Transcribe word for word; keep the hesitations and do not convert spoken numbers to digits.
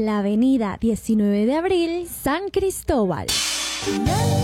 en la avenida diecinueve de abril, San Cristóbal. La,